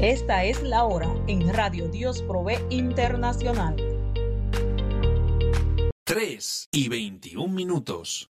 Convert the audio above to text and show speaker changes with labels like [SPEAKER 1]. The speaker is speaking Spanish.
[SPEAKER 1] Esta es la hora en Radio Dios Provee Internacional.
[SPEAKER 2] 3:21.